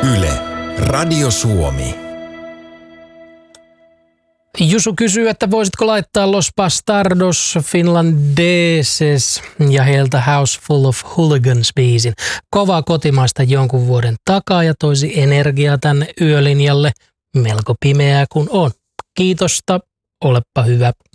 Yle, Radio Suomi. Jusu kysyy, että voisitko laittaa Los Bastardos Finlandeses ja heiltä House Full of Hooligans-biisin. Kovaa kotimaista jonkun vuoden takaa ja toisi energiaa tänne yölinjalle. Melko pimeää kun on. Kiitosta, olepa hyvä.